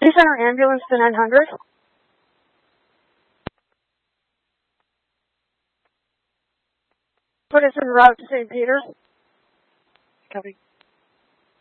Please send our ambulance to 900. Put us en route to St. Peter's. Copy.